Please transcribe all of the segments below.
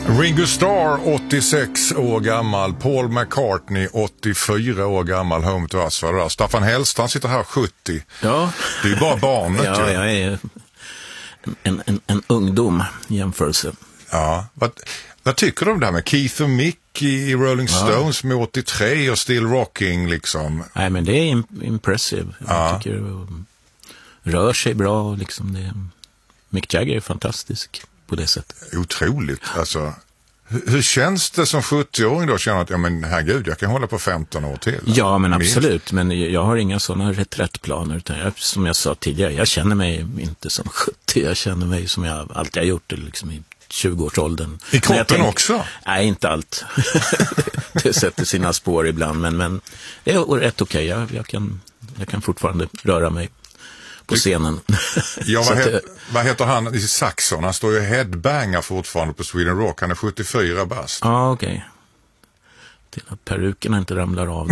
Ringo Starr 86 år gammal, Paul McCartney 84 år gammal, Home to Us. Staffan Hellstrand, han sitter här 70. Ja. Det är ju bara barnet. Ja, jag är en ungdom i jämförelse. Ja, vad tycker du om det här med Keith och Mick i Rolling Stones med 83 och Still Rocking liksom? Nej, men det är impressive. Jag tycker det rör sig bra liksom. Mick Jagger är fantastisk på det sättet. Otroligt, alltså. Hur känns det som 70-åring då? Känner att, ja men herregud, jag kan hålla på 15 år till. Ja, men absolut. Men jag har inga sådana reträttplaner. Utan som jag sa tidigare, jag känner mig inte som 70. Jag känner mig som jag alltid har gjort liksom i 20-årsåldern. I kroppen också? Nej, inte allt. Det sätter sina spår ibland. Men det är rätt okej. Jag kan fortfarande röra mig på scenen. Ja, vad heter han i Saxon? Han står ju headbanger fortfarande på Sweden Rock. Han är 74 bast. Ja, okej. Till att perukerna inte ramlar av.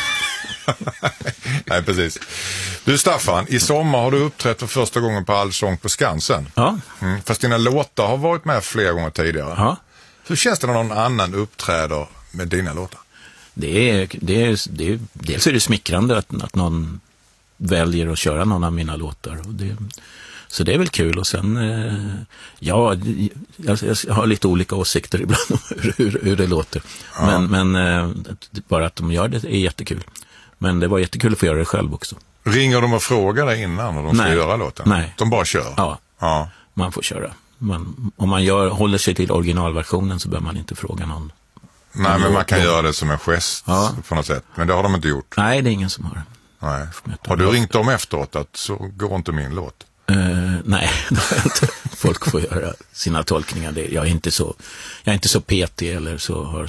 Nej, precis. Du Staffan, i sommar har du uppträtt för första gången på Allsång på Skansen. Ja. Fast dina låtar har varit med flera gånger tidigare. Ja. Hur känns det när någon annan uppträder med dina låtar? Dels är det smickrande att någon väljer att köra någon av mina låtar. Så det är väl kul. Och sen, jag har lite olika åsikter ibland om hur det låter. Ja. Men bara att de gör det är jättekul. Men det var jättekul att få göra det själv också. Ringer de och frågar dig innan när de ska göra låten? Nej. De bara kör? Ja. Man får köra. Om man håller sig till originalversionen så behöver man inte fråga någon. Nej, men man kan göra det som en gest på något sätt. Men det har de inte gjort. Nej, det är ingen som har det. Nej. Har du ringt dem efteråt att så går inte min låt? Nej, folk får göra sina tolkningar. Jag är inte så petig eller så har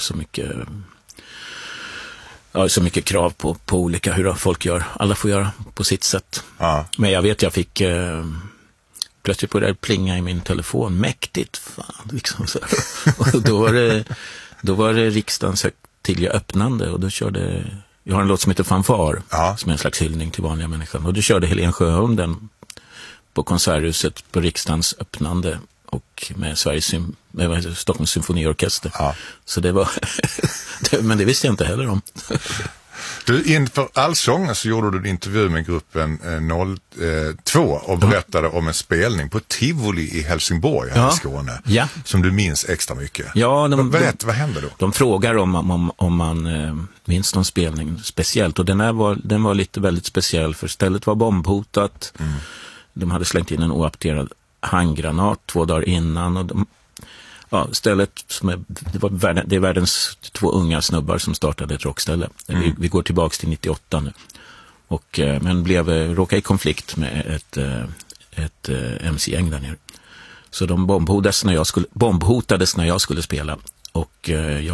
så mycket krav på olika hur folk gör. Alla får göra på sitt sätt. Ja. Men jag vet, jag fick plötsligt på det plinga i min telefon. Mäktigt, fan. Liksom så. Och då var det riksdagens högtidliga öppnande och då körde... Jag har en låt som heter Fanfar, som är en slags hyllning till vanliga människan. Och då körde Helen Sjöholm den på Konserthuset på riksdagens öppnande och med Stockholms symfoniorkester. Ja. Så det var... men det visste jag inte heller om. Du, inför Allsången så gjorde du en intervju med gruppen 02 och berättade om en spelning på Tivoli i Helsingborg här i Skåne. Ja. Som du minns extra mycket. Ja, vad hände då? De frågar om man minns någon spelning speciellt. Och den var lite väldigt speciell för stället var bombhotat. Mm. De hade slängt in en oapterad handgranat 2 dagar innan och stället det är världens 2 unga snubbar som startade ett rockställe. Vi går tillbaks till 98 nu. Men råkade i konflikt med ett MC-gäng där nere. Så de bombhotades när jag skulle spela. Och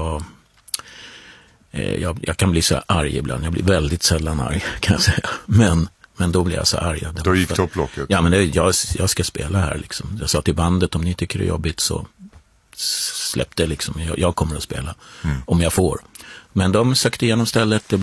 jag kan bli så arg ibland. Jag blir väldigt sällan arg kan jag säga. Men då blir jag så arg. Då gick topplocket. Ja, men jag ska spela här liksom. Jag sa till bandet, om ni tycker det är jobbigt så släpp det liksom. Jag kommer att spela om jag får. Men de sökte igenom stället. Det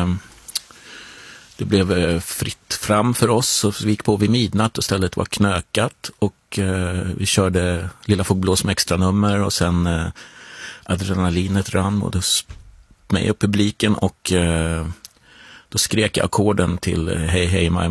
blev fritt fram för oss och vi gick på vid midnatt och stället var knökat och vi körde Lilla Fågelblå som extra nummer och sen adrenalinet rann och då mig och publiken och då skrek jag ackorden till Hey Hey My